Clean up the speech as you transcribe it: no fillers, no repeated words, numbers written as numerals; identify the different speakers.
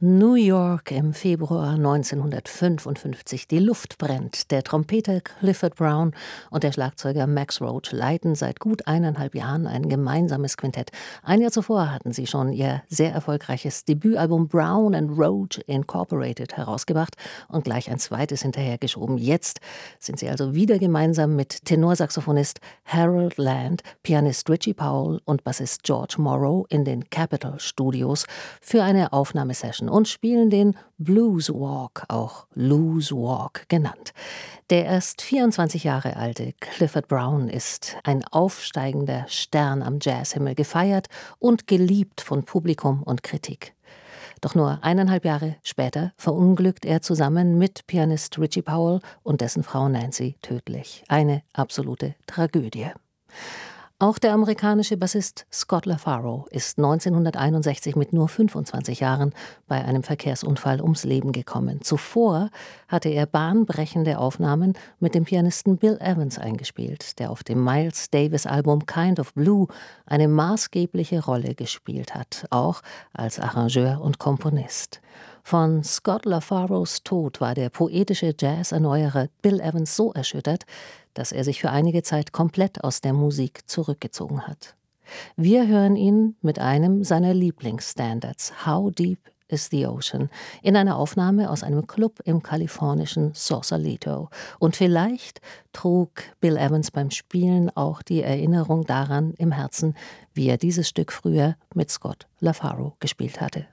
Speaker 1: New York im Februar 1955. Die Luft brennt. Der Trompeter Clifford Brown und der Schlagzeuger Max Roach leiten seit gut 1,5 Jahren ein gemeinsames Quintett. Ein Jahr zuvor hatten sie schon ihr sehr erfolgreiches Debütalbum Brown and Roach Incorporated herausgebracht und gleich ein zweites hinterhergeschoben. Jetzt sind sie also wieder gemeinsam mit Tenorsaxophonist Harold Land, Pianist Richie Powell und Bassist George Morrow in den Capitol Studios für eine Aufnahmesession und spielen den Blues Walk, auch Loose Walk genannt. Der erst 24 Jahre alte Clifford Brown ist ein aufsteigender Stern am Jazzhimmel, gefeiert und geliebt von Publikum und Kritik. Doch nur 1,5 Jahre später verunglückt er zusammen mit Pianist Richie Powell und dessen Frau Nancy tödlich. Eine absolute Tragödie. Auch der amerikanische Bassist Scott LaFaro ist 1961 mit nur 25 Jahren bei einem Verkehrsunfall ums Leben gekommen. Zuvor hatte er bahnbrechende Aufnahmen mit dem Pianisten Bill Evans eingespielt, der auf dem Miles Davis-Album Kind of Blue eine maßgebliche Rolle gespielt hat, auch als Arrangeur und Komponist. Von Scott LaFaros Tod war der poetische Jazz-Erneuerer Bill Evans so erschüttert, dass er sich für einige Zeit komplett aus der Musik zurückgezogen hat. Wir hören ihn mit einem seiner Lieblingsstandards, How Deep is the Ocean, in einer Aufnahme aus einem Club im kalifornischen Sausalito. Und vielleicht trug Bill Evans beim Spielen auch die Erinnerung daran im Herzen, wie er dieses Stück früher mit Scott LaFaro gespielt hatte.